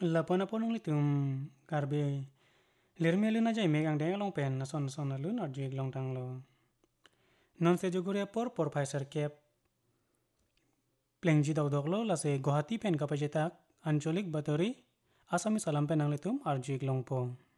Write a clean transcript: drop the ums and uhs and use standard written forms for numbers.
Lapona ponong litum karbe lirme luna jai megang deng long pen na son na lun arjig long tang lo. Non se joguria por phaisar kep plengji daw dok lo lase Guwahati pen kapajetak Ancholik Batori Asami salam pen ang litum arjig long po.